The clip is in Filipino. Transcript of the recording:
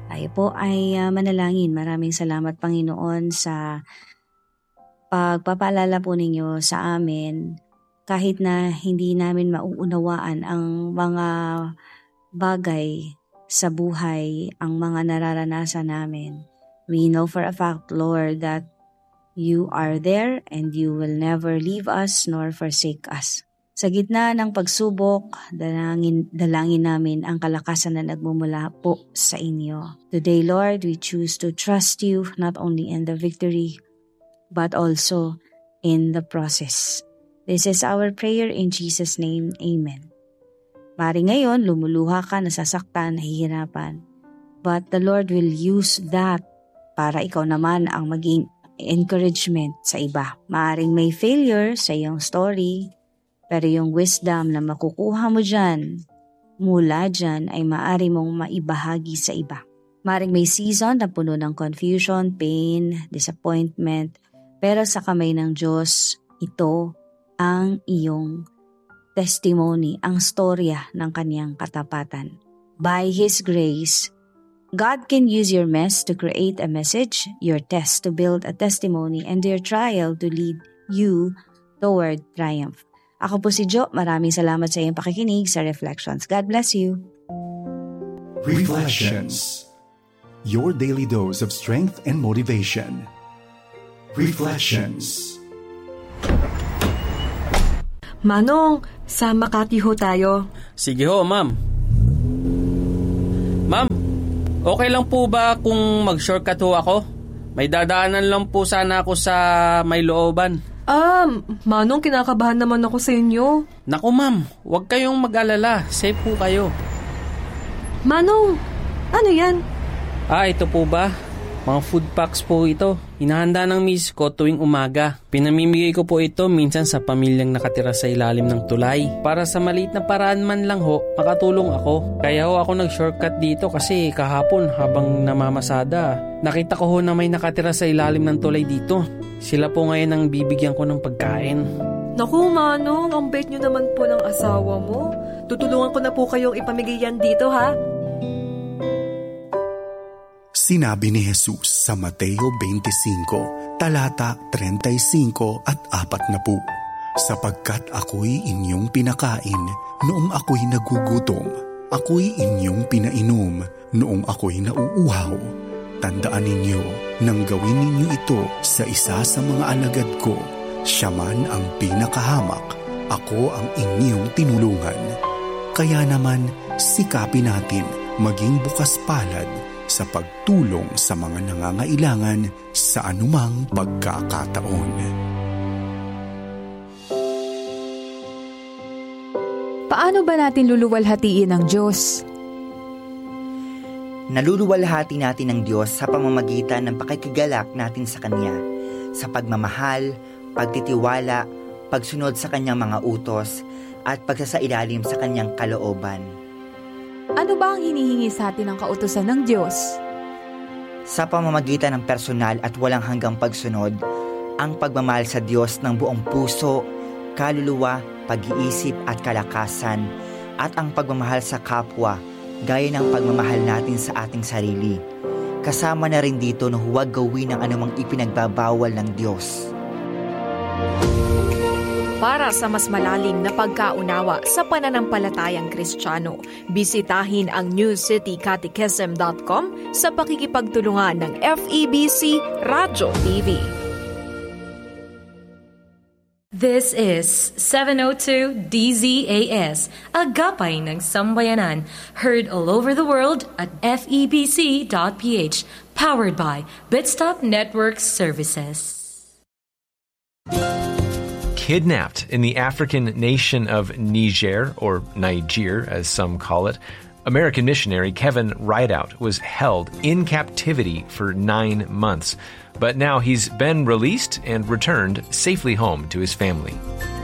Tayo po ay manalangin. Maraming salamat Panginoon sa pagpapaalala po ninyo sa amin kahit na hindi namin mauunawaan ang mga bagay sa buhay, ang mga nararanasan namin. We know for a fact, Lord, that you are there and you will never leave us nor forsake us. Sa gitna ng pagsubok, dalangin namin ang kalakasan na nagmumula po sa inyo. Today, Lord, we choose to trust you not only in the victory, but also in the process. This is our prayer in Jesus' name. Amen. Mari ngayon, lumuluha ka, nasasaktan, nahihirapan. But the Lord will use that para ikaw naman ang maging encouragement sa iba. Maaring may failure sa iyong story, pero yung wisdom na makukuha mo dyan, mula dyan ay maaari mong maibahagi sa iba. Maaring may season na puno ng confusion, pain, disappointment, pero sa kamay ng Diyos, ito ang iyong testimony, ang storya ng kaniyang katapatan. By His grace, God can use your mess to create a message, your test to build a testimony, and your trial to lead you toward triumph. Ako po si Jo, maraming salamat sa iyong pakikinig sa Reflections. God bless you. Reflections, your daily dose of strength and motivation. Reflections. Manong, sa Makati ho tayo. Sige ho, ma'am. Ma'am, okay lang po ba kung mag-shortcut ho ako? May dadaanan lang po sana ako sa may looban. Manong, kinakabahan naman ako sa inyo. Naku ma'am, huwag kayong mag-alala. Safe po kayo. Manong, ano yan? Ito po ba? Mga food packs po ito. Hinahanda ng miss ko tuwing umaga. Pinamimigay ko po ito minsan sa pamilyang nakatira sa ilalim ng tulay. Para sa maliit na paraan man lang ho, makatulong ako. Kaya ho ako nag-shortcut dito kasi kahapon habang namamasada, nakita ko ho na may nakatira sa ilalim ng tulay dito. Sila po ngayon ang bibigyan ko ng pagkain. Naku Manong, ang bait nyo naman po ng asawa mo. Tutulungan ko na po kayong ipamigay yan dito ha. Sinabi ni Jesus sa Mateo 25, talata 35 at 40, sapagkat ako'y inyong pinakain noong ako'y nagugutom, ako'y inyong pinainom noong ako'y nauuhaw. Tandaan ninyo, nang gawin ninyo ito sa isa sa mga alagad ko, siya man ang pinakahamak, ako ang inyong tinulungan. Kaya naman, sikapin natin maging bukas palad sa pagtulong sa mga nangangailangan sa anumang pagkakataon. Paano ba natin luluwalhatiin ang Diyos? Naluluwalhati natin ang Diyos sa pamamagitan ng pakikigalak natin sa Kanya, sa pagmamahal, pagtitiwala, pagsunod sa Kanyang mga utos, at pagsasailalim sa Kanyang kalooban. Ano ba ang hinihingi sa atin ng kautusan ng Diyos? Sa pamamagitan ng personal at walang hanggang pagsunod, ang pagmamahal sa Diyos ng buong puso, kaluluwa, pag-iisip at kalakasan, at ang pagmamahal sa kapwa, gaya ng pagmamahal natin sa ating sarili. Kasama na rin dito na huwag gawin ang anumang ipinagbabawal ng Diyos. Para sa mas malalim na pagkaunawa sa pananampalatayang Kristiyano, bisitahin ang newcitycatechism.com sa pakikipagtulungan ng FEBC Radio TV. This is 702 DZAS, Agapay ng Sambayanan, heard all over the world at febc.ph, powered by Bitstop Network Services. Kidnapped in the African nation of Niger, or Niger as some call it, American missionary Kevin Rideout was held in captivity for 9 months. But now he's been released and returned safely home to his family.